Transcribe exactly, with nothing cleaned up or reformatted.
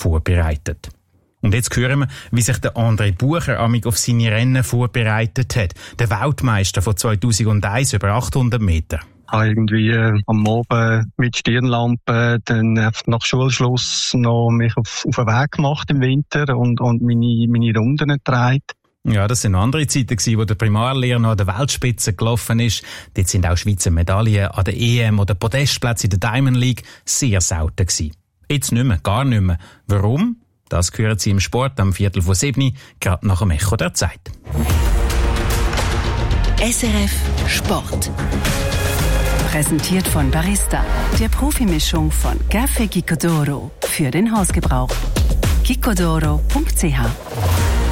vorbereitet. Und jetzt hören wir, wie sich der André Bucher amig auf seine Rennen vorbereitet hat. Der Weltmeister von zweitausendeins über achthundert Meter. Ich habe irgendwie äh, am Abend mit Stirnlampe dann nach Schulschluss noch mich auf, auf den Weg gemacht im Winter und, und meine, meine Runden getragen. Ja, das sind andere Zeiten gewesen, wo der Primarlehrer noch an der Weltspitze gelaufen ist. Dort sind auch Schweizer Medaillen an der E M oder Podestplätze in der Diamond League sehr selten gewesen. Jetzt nicht mehr, gar nicht mehr. Warum? Das hören Sie im Sport am Viertel vor sieben, gerade nach dem Echo der Zeit. S R F Sport. Präsentiert von Barista, der Profimischung von Café Gicodoro für den Hausgebrauch. gicodoro punkt c h